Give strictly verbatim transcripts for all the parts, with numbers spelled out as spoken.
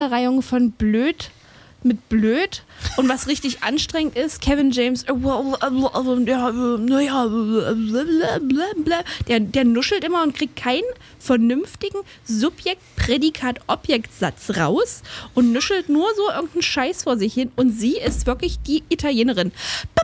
Reihung von blöd mit blöd und was richtig anstrengend ist, Kevin James, der, der nuschelt immer und kriegt keinen vernünftigen Subjekt-Prädikat-Objekt-Satz raus und nuschelt nur so irgendeinen Scheiß vor sich hin und sie ist wirklich die Italienerin.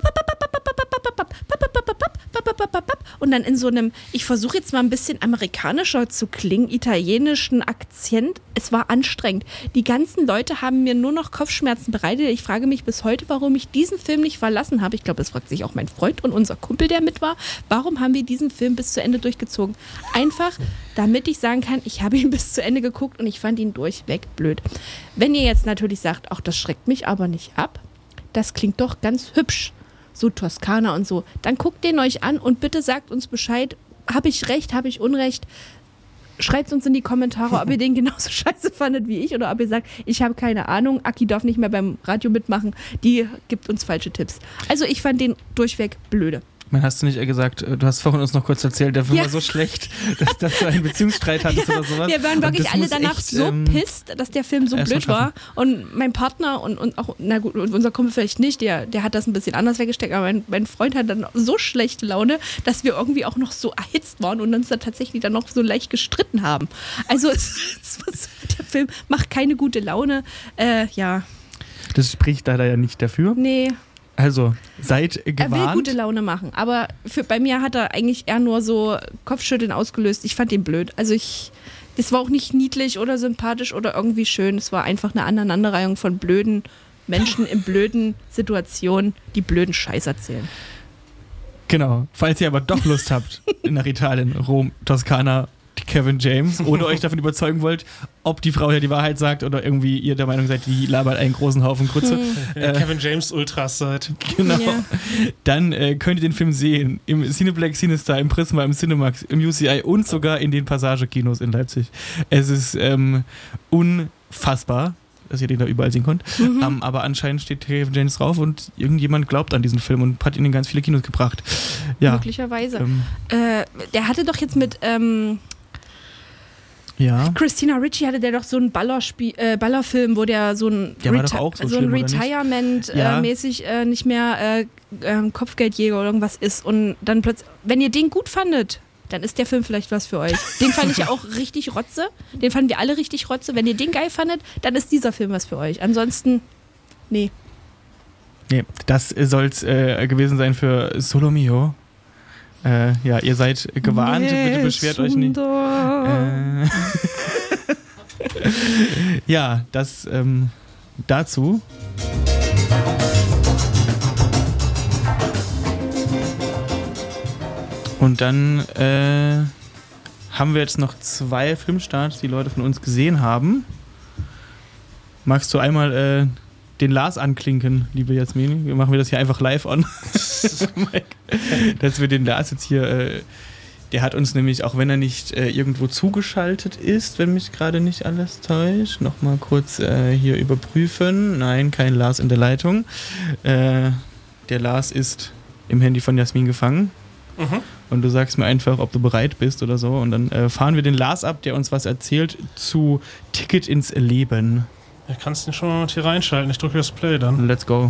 Und dann in so einem, ich versuche jetzt mal ein bisschen amerikanischer zu klingen, italienischen Akzent. Es war anstrengend. Die ganzen Leute haben mir nur noch Kopfschmerzen bereitet. Ich frage mich bis heute, warum ich diesen Film nicht verlassen habe. Ich glaube, das fragt sich auch mein Freund und unser Kumpel, der mit war. Warum haben wir diesen Film bis zu Ende durchgezogen? Einfach, damit ich sagen kann, ich habe ihn bis zu Ende geguckt und ich fand ihn durchweg blöd. Wenn ihr jetzt natürlich sagt, ach, das schreckt mich aber nicht ab, das klingt doch ganz hübsch. So Toskana und so, dann guckt den euch an und bitte sagt uns Bescheid, habe ich recht, habe ich Unrecht, schreibt uns in die Kommentare, ob ihr den genauso scheiße fandet wie ich oder ob ihr sagt, ich habe keine Ahnung, Aki darf nicht mehr beim Radio mitmachen, die gibt uns falsche Tipps. Also ich fand den durchweg blöde. Man, hast du nicht gesagt, du hast vorhin uns noch kurz erzählt, der Film ja. war so schlecht, dass, dass du einen Beziehungsstreit hattest ja, oder sowas. Wir waren wirklich alle danach echt, so ähm, pisst, dass der Film so blöd war. Und mein Partner und, und auch, na gut, unser Kumpel vielleicht nicht, der, der hat das ein bisschen anders weggesteckt, aber mein, mein Freund hat dann so schlechte Laune, dass wir irgendwie auch noch so erhitzt waren und uns da tatsächlich dann noch so leicht gestritten haben. Also es, es, der Film macht keine gute Laune. Äh, ja. Das spricht leider ja nicht dafür. Nee. Also, seid gewarnt. Er will gute Laune machen, aber für, bei mir hat er eigentlich eher nur so Kopfschütteln ausgelöst. Ich fand ihn blöd. Also ich, das war auch nicht niedlich oder sympathisch oder irgendwie schön. Es war einfach eine Aneinanderreihung von blöden Menschen in blöden Situationen, die blöden Scheiß erzählen. Genau. Falls ihr aber doch Lust habt, nach Italien, Rom, Toskana, Kevin James, oder euch davon überzeugen wollt, ob die Frau ja die Wahrheit sagt oder irgendwie ihr der Meinung seid, die labert einen großen Haufen Grütze. Hm. Äh, Kevin James Ultras seid. Genau. Ja. Dann äh, könnt ihr den Film sehen im Cineplex, Cinestar, im Prisma, im Cinemax, im U C I und sogar in den Passage-Kinos in Leipzig. Es ist ähm, unfassbar, dass ihr den da überall sehen könnt. Mhm. Um, aber anscheinend steht Kevin James drauf und irgendjemand glaubt an diesen Film und hat ihn in ganz viele Kinos gebracht. Ja. Möglicherweise. Ähm, äh, der hatte doch jetzt mit ähm Ja. Christina Ricci hatte der doch so einen Ballerspiel, äh, Ballerfilm, wo der so ein, der war Reti- doch auch so, so ein schlimm, Retirement-mäßig ja. äh, nicht mehr äh, äh, Kopfgeldjäger oder irgendwas ist und dann plötzlich, wenn ihr den gut fandet, dann ist der Film vielleicht was für euch. Den fand ich ja auch richtig Rotze, den fanden wir alle richtig Rotze. Wenn ihr den geil fandet, dann ist dieser Film was für euch. Ansonsten, nee. Nee, das soll es äh, gewesen sein für Solo Mio. Äh, ja, ihr seid gewarnt, nee, bitte beschwert euch nicht. Äh, ja, das ähm, dazu. Und dann äh, haben wir jetzt noch zwei Filmstarts, die Leute von uns gesehen haben. Magst du einmal äh, den Lars anklinken, liebe Jasmin? Wir machen wir das hier einfach live an. Dass wir den Lars jetzt hier, äh, der hat uns nämlich, auch wenn er nicht äh, irgendwo zugeschaltet ist, wenn mich gerade nicht alles täuscht, nochmal kurz äh, hier überprüfen. Nein, kein Lars in der Leitung. Äh, der Lars ist im Handy von Jasmin gefangen. Mhm. Und du sagst mir einfach, ob du bereit bist oder so. Und dann äh, fahren wir den Lars ab, der uns was erzählt zu Ticket ins Leben. Ja, kannst du schon mal hier reinschalten. Ich drücke das Play dann. Let's go.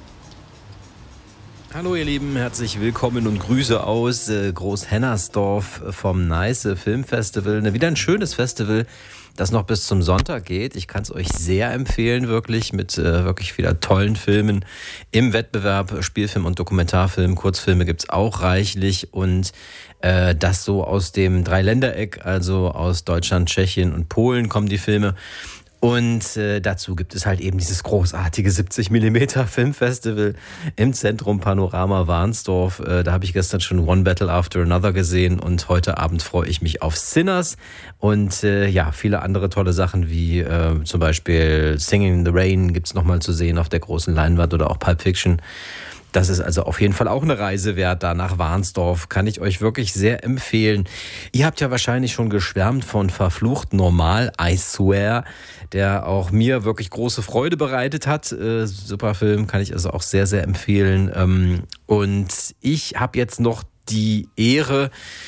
Hallo ihr Lieben, herzlich willkommen und Grüße aus äh, Großhennersdorf vom Nice Filmfestival. Ne, wieder ein schönes Festival, das noch bis zum Sonntag geht. Ich kann es euch sehr empfehlen, wirklich, mit äh, wirklich wieder tollen Filmen im Wettbewerb. Spielfilm und Dokumentarfilm, Kurzfilme gibt's auch reichlich und äh, das so aus dem Dreiländereck, also aus Deutschland, Tschechien und Polen kommen die Filme. Und äh, dazu gibt es halt eben dieses großartige siebzig Millimeter Filmfestival im Zentrum Panorama Warnsdorf. Äh, da habe ich gestern schon One Battle After Another gesehen und heute Abend freue ich mich auf Sinners und äh, ja, viele andere tolle Sachen wie äh, zum Beispiel Singing in the Rain gibt es nochmal zu sehen auf der großen Leinwand oder auch Pulp Fiction. Das ist also auf jeden Fall auch eine Reise wert, da nach Warnsdorf. Kann ich euch wirklich sehr empfehlen. Ihr habt ja wahrscheinlich schon geschwärmt von Verflucht Normal, I swear, der auch mir wirklich große Freude bereitet hat. Äh, super Film, kann ich also auch sehr, sehr empfehlen. Ähm, und ich habe jetzt noch die Ehre,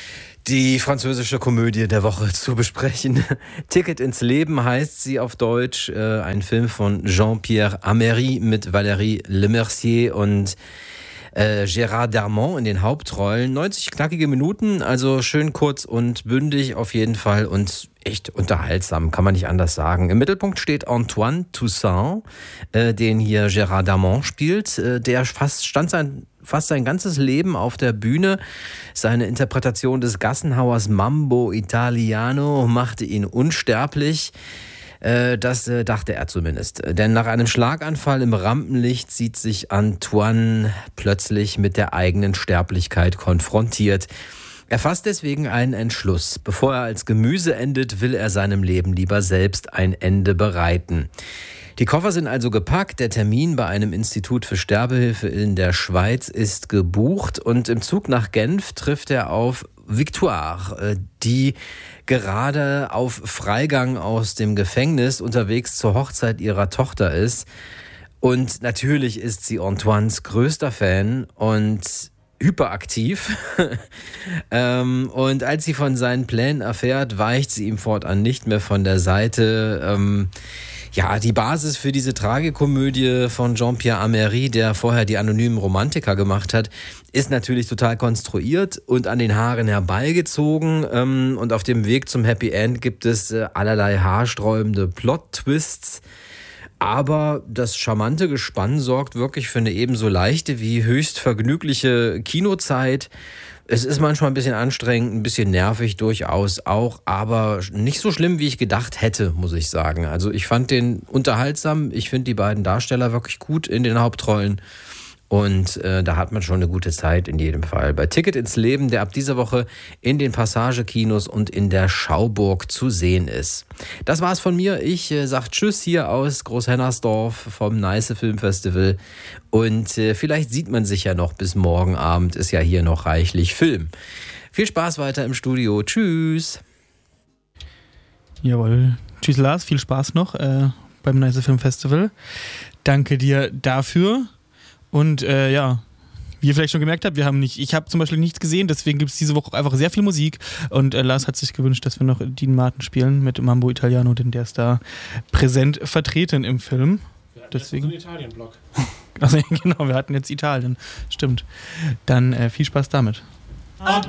die französische Komödie der Woche zu besprechen. Ticket ins Leben heißt sie auf Deutsch. Äh, ein Film von Jean-Pierre Améry mit Valérie Lemercier und äh, Gérard Darmon in den Hauptrollen. neunzig knackige Minuten, also schön kurz und bündig auf jeden Fall und echt unterhaltsam, kann man nicht anders sagen. Im Mittelpunkt steht Antoine Toussaint, äh, den hier Gérard Darmon spielt. Äh, der fast stand sein fast sein ganzes Leben auf der Bühne. Seine Interpretation des Gassenhauers Mambo Italiano machte ihn unsterblich. Äh, das äh, dachte er zumindest. Denn nach einem Schlaganfall im Rampenlicht sieht sich Antoine plötzlich mit der eigenen Sterblichkeit konfrontiert. Er fasst deswegen einen Entschluss. Bevor er als Gemüse endet, will er seinem Leben lieber selbst ein Ende bereiten. Die Koffer sind also gepackt, der Termin bei einem Institut für Sterbehilfe in der Schweiz ist gebucht und im Zug nach Genf trifft er auf Victoire, die gerade auf Freigang aus dem Gefängnis unterwegs zur Hochzeit ihrer Tochter ist. Und natürlich ist sie Antoines größter Fan und hyperaktiv. ähm, und als sie von seinen Plänen erfährt, weicht sie ihm fortan nicht mehr von der Seite. Ähm, ja, die Basis für diese Tragikomödie von Jean-Pierre Améry, der vorher die anonymen Romantiker gemacht hat, ist natürlich total konstruiert und an den Haaren herbeigezogen. Ähm, und auf dem Weg zum Happy End gibt es äh, allerlei haarsträubende Plot-Twists. Aber das charmante Gespann sorgt wirklich für eine ebenso leichte wie höchst vergnügliche Kinozeit. Es ist manchmal ein bisschen anstrengend, ein bisschen nervig durchaus auch, aber nicht so schlimm, wie ich gedacht hätte, muss ich sagen. Also ich fand den unterhaltsam, ich finde die beiden Darsteller wirklich gut in den Hauptrollen. Und äh, da hat man schon eine gute Zeit in jedem Fall. Bei Ticket ins Leben, der ab dieser Woche in den Passagekinos und in der Schauburg zu sehen ist. Das war's von mir. Ich äh, sag Tschüss hier aus Großhennersdorf vom Neiße Filmfestival. Und äh, vielleicht sieht man sich ja noch bis morgen Abend. Ist ja hier noch reichlich Film. Viel Spaß weiter im Studio. Tschüss. Jawohl. Tschüss Lars, viel Spaß noch äh, beim Neiße Filmfestival. Danke dir dafür. Und äh, ja, wie ihr vielleicht schon gemerkt habt, wir haben nicht, ich habe zum Beispiel nichts gesehen, deswegen gibt es diese Woche auch einfach sehr viel Musik. Und äh, Lars hat sich gewünscht, dass wir noch Dean Martin spielen mit Mambo Italiano, denn der ist da präsent vertreten im Film. Wir hatten deswegen jetzt so einen Italien-Blog. Also genau, wir hatten jetzt Italien, stimmt. Dann äh, viel Spaß damit.